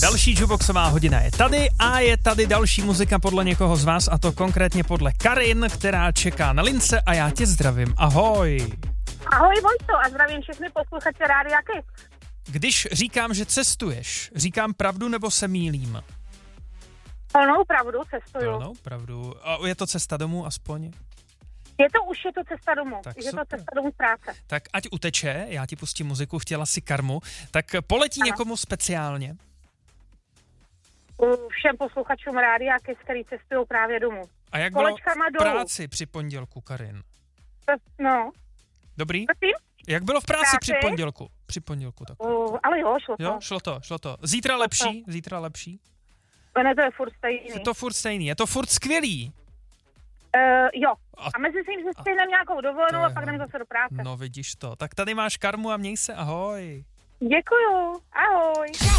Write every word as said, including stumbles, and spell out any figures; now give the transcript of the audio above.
Další jukeboxová hodina je tady a je tady další muzika podle někoho z vás, a to konkrétně podle Karin, která čeká na lince, a já tě zdravím. Ahoj. Ahoj Vojto a zdravím všechny posluchače Rádia Kiss. Když říkám, že cestuješ, říkám pravdu nebo se mýlím? Plnou pravdu cestuju. Plnou pravdu. A je to cesta domů aspoň? Je to už, je to cesta domů. Tak je super. to cesta domů z práce. Tak ať uteče, já ti pustím muziku, chtěla si Karmu, tak poletí ano. někomu speciálně? Všem posluchačům Rádia Kiss, který cestují právě domů. A jak bylo v práci při pondělku, Karin? No. Dobrý? Prosím? Jak bylo v práci, práci? při pondělku? Při pondělku tak. Uh, ale jo, šlo to. Jo, šlo to, šlo to. Zítra lepší, zítra lepší? Ne, to je furt stejný. Je to furt stejný, je to furt skvělý. Uh, jo, a, a mezi tím si stejnám nějakou dovolenou a pak jdem zase do práce. No vidíš to, tak tady máš Karmu a měj se, ahoj. Děkuju, ahoj.